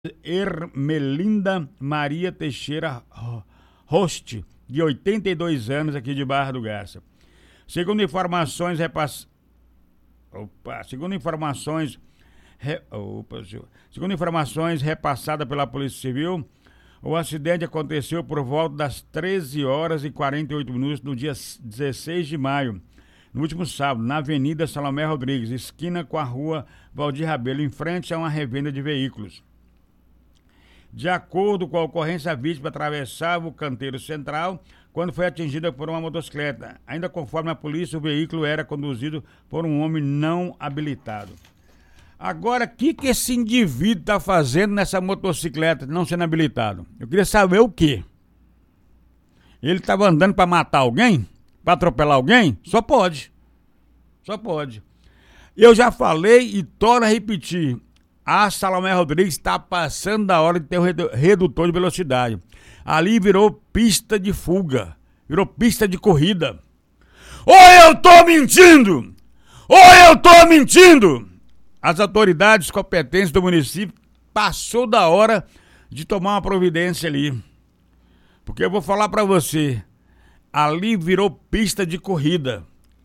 Ermelinda Maria Teixeira Roste, de 82 anos, aqui de Barra do Garça. Segundo informações repassadas pela Polícia Civil, o acidente aconteceu por volta das 13 horas e 48 minutos no dia 16 de maio, no último sábado, na Avenida Salomé Rodrigues, esquina com a Rua Valdir Rabelo, em frente a uma revenda de veículos. De acordo com a ocorrência, a vítima atravessava o canteiro central quando foi atingida por uma motocicleta. Ainda conforme a polícia, o veículo era conduzido por um homem não habilitado. Agora, o que esse indivíduo está fazendo nessa motocicleta não sendo habilitado? Eu queria saber o quê? Ele estava andando para matar alguém? Para atropelar alguém? Só pode. Só pode. Eu já falei e torno a repetir. A Salomé Rodrigues está passando da hora de ter um redutor de velocidade. Ali virou pista de fuga. Virou pista de corrida. Ou eu tô mentindo! Ou eu tô mentindo! As autoridades competentes do município passou da hora de tomar uma providência ali. Porque eu vou falar pra você, ali virou pista de corrida.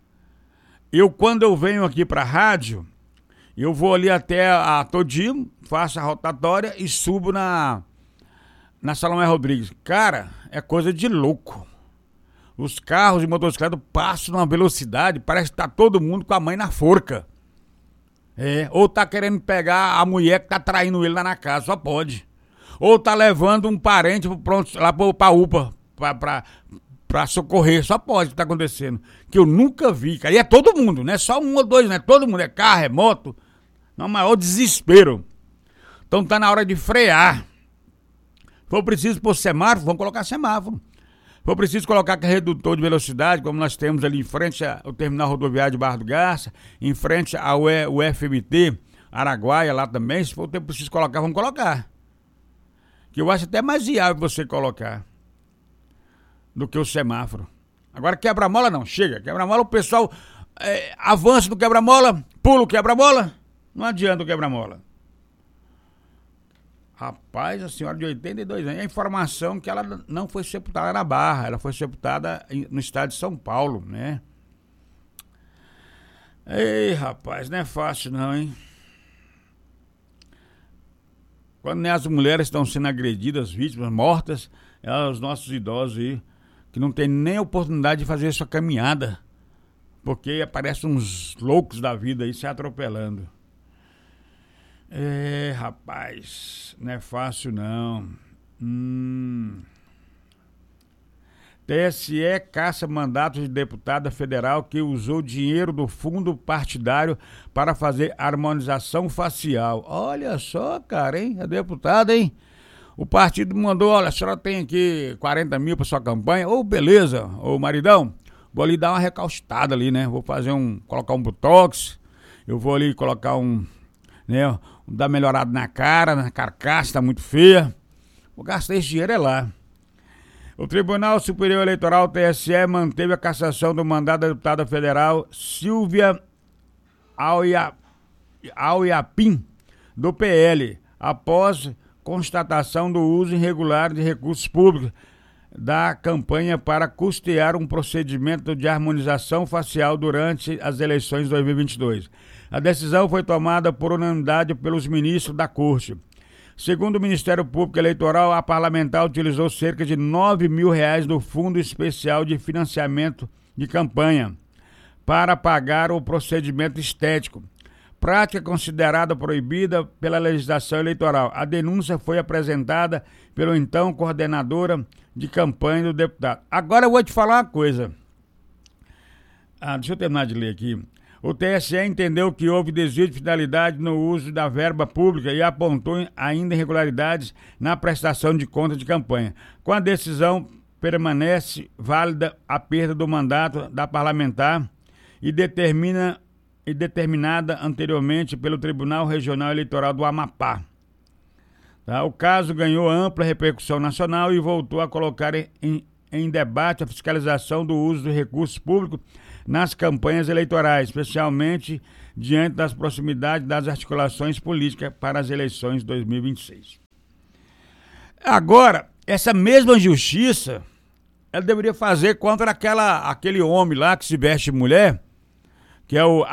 Quando eu venho aqui pra rádio, eu vou ali até a Todimo, faço a rotatória e subo na Salomé Rodrigues. Cara, é coisa de louco. Os carros e motocicletas passam numa velocidade, parece que tá todo mundo com a mãe na forca. Ou tá querendo pegar a mulher que tá traindo ele lá na casa, só pode. Ou tá levando um parente pronto lá pra UPA, pra socorrer, só pode, que tá acontecendo. Que eu nunca vi, cara. E é todo mundo, não é só um ou dois, não é todo mundo, é carro, é moto. No maior desespero. Então tá na hora de frear. For preciso pôr semáforo, vamos colocar semáforo. For preciso colocar redutor de velocidade, como nós temos ali em frente ao terminal rodoviário de Barra do Garça, em frente ao UFMT, Araguaia lá também. Se for preciso colocar, vamos colocar. Que eu acho até mais viável você colocar do que o semáforo. Agora quebra-mola não, chega. Quebra-mola o pessoal avança no quebra-mola, pula o quebra-mola. Não adianta o quebra-mola. Rapaz, a senhora de 82 anos. A informação que ela não foi sepultada na Barra, ela foi sepultada no estado de São Paulo, né? Ei, rapaz, não é fácil não, hein? Quando as mulheres estão sendo agredidas, vítimas, mortas, os nossos idosos aí, que não tem nem oportunidade de fazer sua caminhada, porque aparecem uns loucos da vida aí se atropelando. Rapaz, não é fácil não. TSE caça mandato de deputada federal que usou dinheiro do fundo partidário para fazer harmonização facial. Olha só, cara, hein? A deputada, hein? O partido mandou, olha, a senhora tem aqui 40 mil para sua campanha. Beleza, maridão, vou ali dar uma recalcitada ali, né? Vou colocar um botox, eu vou ali colocar dar melhorada na cara, na carcaça, tá muito feia. Vou gastar esse dinheiro lá. O Tribunal Superior Eleitoral, TSE, manteve a cassação do mandato da deputada federal Silvia Auiapim, do PL, após constatação do uso irregular de recursos públicos da campanha para custear um procedimento de harmonização facial durante as eleições de 2022. A decisão foi tomada por unanimidade pelos ministros da Corte. Segundo o Ministério Público Eleitoral, a parlamentar utilizou cerca de R$9 mil do Fundo Especial de Financiamento de Campanha para pagar o procedimento estético, prática considerada proibida pela legislação eleitoral. A denúncia foi apresentada pelo então coordenadora de campanha do deputado. Agora eu vou te falar uma coisa. Deixa eu terminar de ler aqui. O TSE entendeu que houve desvio de finalidade no uso da verba pública e apontou ainda irregularidades na prestação de contas de campanha. Com a decisão, permanece válida a perda do mandato da parlamentar e determinada anteriormente pelo Tribunal Regional Eleitoral do Amapá. O caso ganhou ampla repercussão nacional e voltou a colocar em debate a fiscalização do uso de recursos públicos nas campanhas eleitorais, especialmente diante das proximidades das articulações políticas para as eleições de 2026. Agora, essa mesma justiça, ela deveria fazer contra aquele homem lá que se veste mulher, que é o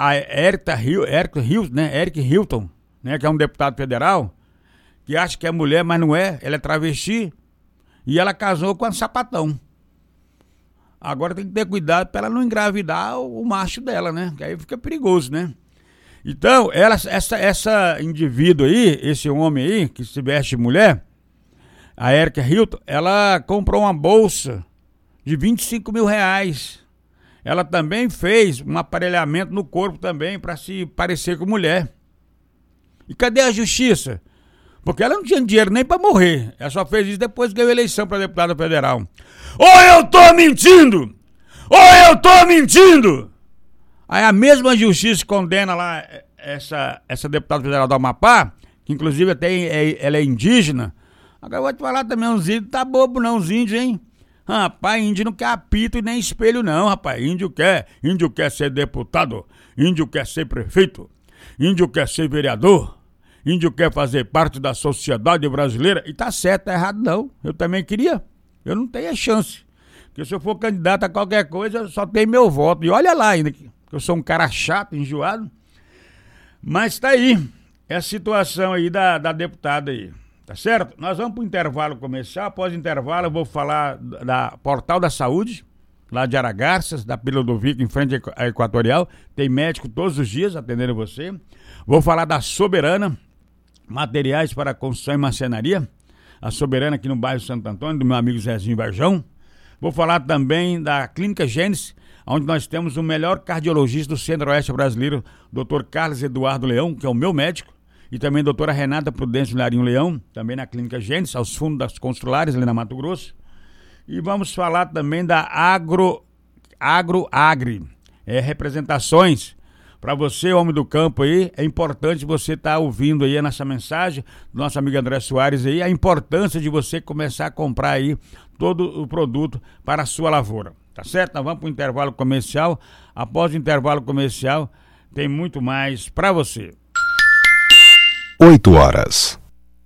Eric Hilton, né, que é um deputado federal, que acha que é mulher, mas não é, ela é travesti, e ela casou com um sapatão. Agora tem que ter cuidado para ela não engravidar o macho dela, né? Que aí fica perigoso, né? Então, essa indivíduo aí, esse homem aí, que se veste mulher, a Erika Hilton, ela comprou uma bolsa de 25 mil reais. Ela também fez um aparelhamento no corpo também para se parecer com mulher. E cadê a justiça? Porque ela não tinha dinheiro nem para morrer. Ela só fez isso depois que ganhou a eleição para deputada federal. Ou eu tô mentindo! Ou eu tô mentindo! Aí a mesma justiça condena lá essa deputada federal do Amapá, que inclusive até ela é indígena. Agora eu vou te falar também, uns índios, tá bobo não, os índios, hein? Rapaz, índio não quer apito e nem espelho não, rapaz. Índio quer ser deputado, índio quer ser prefeito, índio quer ser vereador, índio quer fazer parte da sociedade brasileira. E tá certo, tá errado não. Eu também queria, eu não tenho a chance. Porque se eu for candidato a qualquer coisa, só tem meu voto. E olha lá ainda, que eu sou um cara chato, enjoado. Mas tá aí, é a situação aí da deputada aí. Tá certo? Nós vamos para o intervalo comercial. Após o intervalo eu vou falar da Portal da Saúde, lá de Aragarças, da Pílula do Vico, em frente à Equatorial. Tem médico todos os dias atendendo você. Vou falar da Soberana, materiais para construção e marcenaria. A Soberana aqui no bairro Santo Antônio, do meu amigo Zezinho Varjão. Vou falar também da Clínica Gênesis, onde nós temos o melhor cardiologista do Centro-Oeste brasileiro, Dr. Carlos Eduardo Leão, que é o meu médico. E também a doutora Renata Prudêncio Larinho Leão, também na Clínica Gênesis, aos fundos das Consulares, ali na Mato Grosso. E vamos falar também da Agri, representações. Para você, homem do campo aí, é importante você estar ouvindo aí nessa mensagem do nosso amigo André Soares aí, a importância de você começar a comprar aí todo o produto para a sua lavoura. Tá certo? Nós vamos para o intervalo comercial. Após o intervalo comercial, tem muito mais para você. 8h08.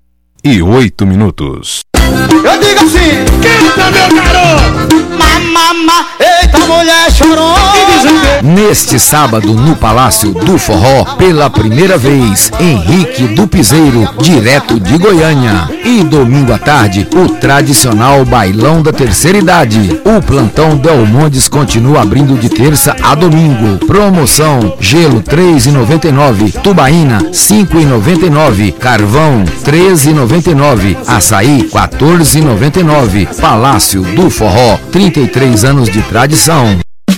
Eu digo assim, canta meu garoto! Mamama, eita mulher chorou! Neste sábado, no Palácio do Forró, pela primeira vez, Henrique do Piseiro, direto de Goiânia. E domingo à tarde, o tradicional Bailão da Terceira Idade. O plantão Del Mondes continua abrindo de terça a domingo. Promoção: gelo R$ 3,99, tubaína R$ 5,99, carvão R$ 13,99, açaí R$ 14,99. Palácio do Forró, 33 anos de tradição.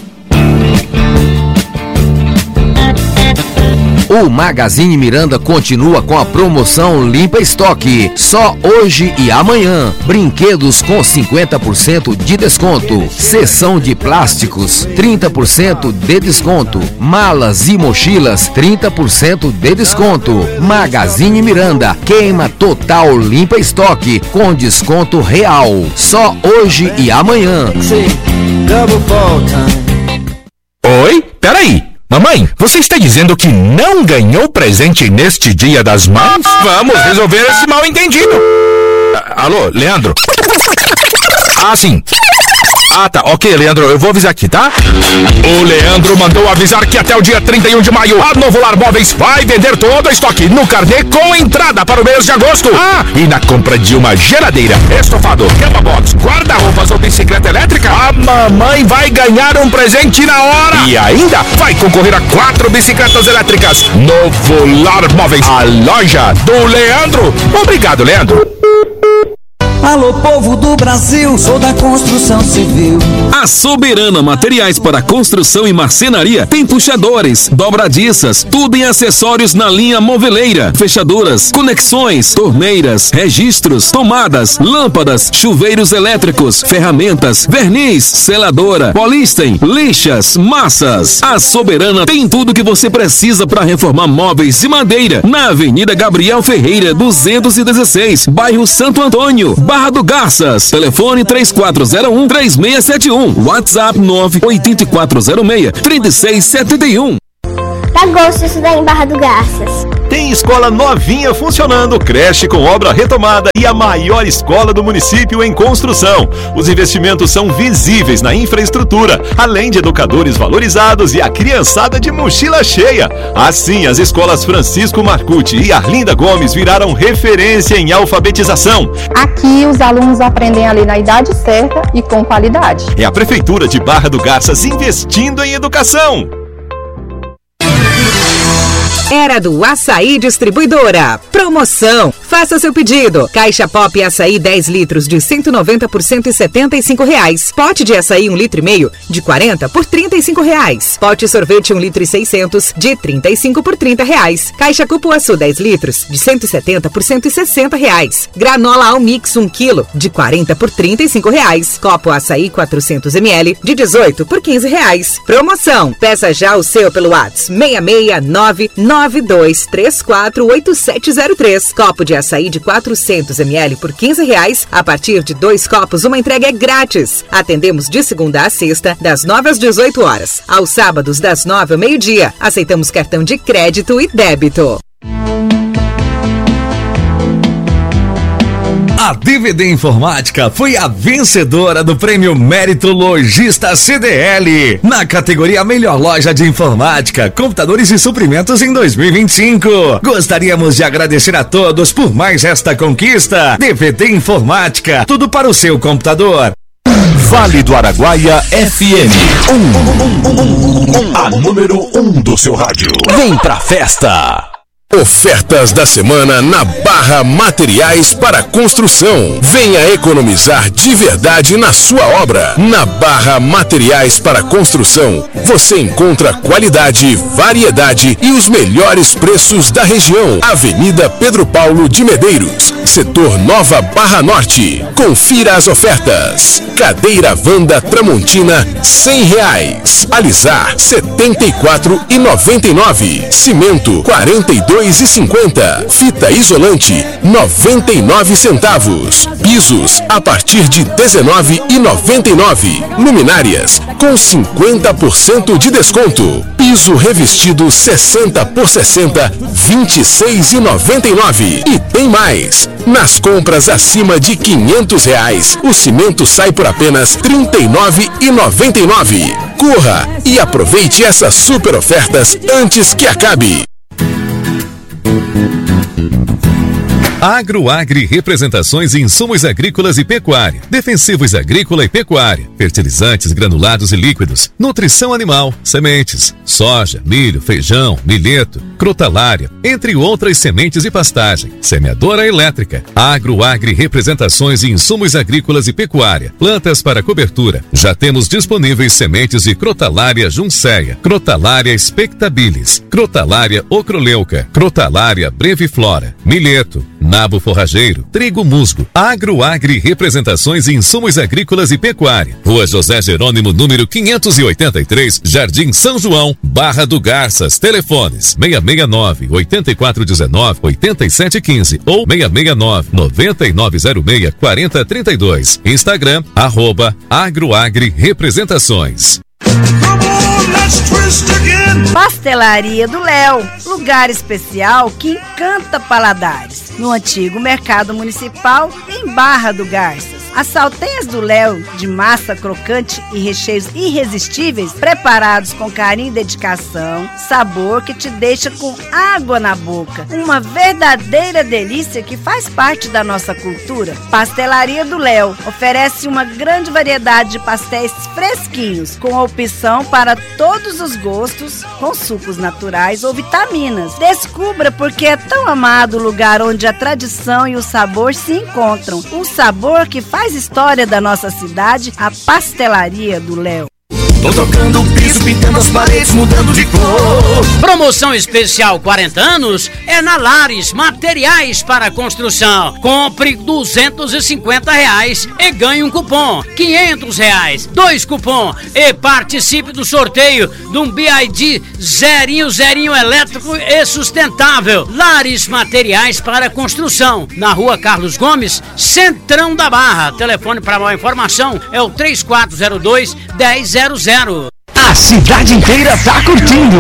O Magazine Miranda continua com a promoção Limpa Estoque. Só hoje e amanhã. Brinquedos com 50% de desconto. Seção de plásticos, 30% de desconto. Malas e mochilas, 30% de desconto. Magazine Miranda, queima total Limpa Estoque, com desconto real. Só hoje e amanhã. Oi? Peraí. Mamãe, você está dizendo que não ganhou presente neste Dia das Mães? Vamos resolver esse mal entendido. Alô, Leandro? Ah, sim. Ah, tá. Ok, Leandro, eu vou avisar aqui, tá? O Leandro mandou avisar que até o dia 31 de maio, a Novo Lar Móveis vai vender todo o estoque no carnê com entrada para o mês de agosto. Ah, e na compra de uma geladeira, estofado, cama box, guarda-roupas ou bicicleta elétrica, a mamãe vai ganhar um presente na hora. E ainda vai concorrer a 4 bicicletas elétricas. Novo Lar Móveis, a loja do Leandro. Obrigado, Leandro. Alô, povo do Brasil, sou da construção civil. A Soberana Materiais para Construção e Marcenaria tem puxadores, dobradiças, tudo em acessórios na linha moveleira, fechaduras, conexões, torneiras, registros, tomadas, lâmpadas, chuveiros elétricos, ferramentas, verniz, seladora, polísten, lixas, massas. A Soberana tem tudo que você precisa para reformar móveis de madeira na Avenida Gabriel Ferreira, 216, bairro Santo Antônio, Barra Barra do Garças. Telefone 3401-3671. WhatsApp 98406-3671. Tá gosto de estudar em Barra do Garças. Tem escola novinha funcionando, creche com obra retomada e a maior escola do município em construção. Os investimentos são visíveis na infraestrutura, além de educadores valorizados e a criançada de mochila cheia. Assim, as escolas Francisco Marcucci e Arlinda Gomes viraram referência em alfabetização. Aqui os alunos aprendem ali na idade certa e com qualidade. É a Prefeitura de Barra do Garças investindo em educação. Era do Açaí Distribuidora. Promoção. Faça seu pedido. Caixa Pop Açaí 10 litros de 190 por R$175. Pote de açaí 1,5 litro de 40 por R$35. Pote sorvete 1,6 litro de 35 por R$30. Caixa Cupuaçu 10 litros de 170 por R$160. Granola Almix 1 kg de 40 por R$35. Copo Açaí 400 ml de 18 por R$15. Promoção. Peça já o seu pelo WhatsApp 66992348703. Copo de açaí de 400 ml por R$15. A partir de 2 copos, uma entrega é grátis. Atendemos de segunda a sexta, das 9 às 18 horas. Aos sábados, das 9 ao meio-dia. Aceitamos cartão de crédito e débito. A DVD Informática foi a vencedora do Prêmio Mérito Lojista CDL na categoria Melhor Loja de Informática, Computadores e Suprimentos em 2025. Gostaríamos de agradecer a todos por mais esta conquista. DVD Informática, tudo para o seu computador. Vale do Araguaia FM. A número 1 do seu rádio. Vem pra festa. Ofertas da semana na Barra Materiais para Construção. Venha economizar de verdade na sua obra. Na Barra Materiais para Construção, você encontra qualidade, variedade e os melhores preços da região. Avenida Pedro Paulo de Medeiros, setor Nova Barra Norte. Confira as ofertas. Cadeira Wanda Tramontina, R$100. Alisar, R$ 74,99. Cimento, R$ 42,50. Fita isolante, 99 centavos. Pisos, a partir de R$ 19,99. Luminárias, com 50% de desconto. Piso revestido 60 por 60, R$ 26,99. E tem mais. Nas compras acima de R$ 500, o cimento sai por apenas R$ 39,99. Corra e aproveite essas super ofertas antes que acabe. Agroagri Representações em Insumos Agrícolas e Pecuária, Defensivos Agrícola e Pecuária, Fertilizantes granulados e líquidos, Nutrição Animal, Sementes, Soja, Milho, Feijão, Milheto, Crotalária, entre outras sementes e pastagem, Semeadora Elétrica. Agroagri Representações em Insumos Agrícolas e Pecuária, Plantas para Cobertura. Já temos disponíveis sementes de Crotalária Junceia, Crotalária Spectabilis, Crotalária Ocroleuca, Crotalária Breviflora, Milheto, Nabo Forrageiro, Trigo Musgo. Agroagri Representações em Insumos Agrícolas e Pecuária. Rua José Jerônimo, número 583, Jardim São João, Barra do Garças. Telefones 669-8419-8715 ou 669-9906-4032. Instagram, @Agroagri Representações. Pastelaria do Léo, lugar especial que encanta paladares. No antigo mercado municipal, em Barra do Garças. As salteias do Léo, de massa crocante e recheios irresistíveis, preparados com carinho e dedicação, sabor que te deixa com água na boca. Uma verdadeira delícia que faz parte da nossa cultura. Pastelaria do Léo oferece uma grande variedade de pastéis fresquinhos, com opção para todos os gostos, com sucos naturais ou vitaminas. Descubra porque é tão amado o lugar onde a tradição e o sabor se encontram. Um sabor que faz história da nossa cidade, a Pastelaria do Léo. Tô tocando o piso, pintando as paredes, mudando de cor. Promoção especial 40 anos é na Lares Materiais para Construção. Compre R$250 e ganhe um cupom. R$500, 2 cupom e participe do sorteio de um BID zerinho elétrico e sustentável. Lares Materiais para Construção, na Rua Carlos Gomes, Centrão da Barra. Telefone para maior informação é o 3402-1000. A cidade inteira tá curtindo.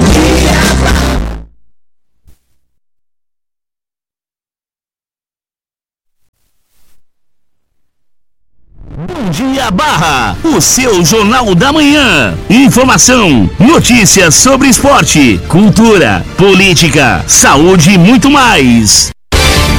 Bom Dia Barra, o seu Jornal da Manhã. Informação, notícias sobre esporte, cultura, política, saúde e muito mais.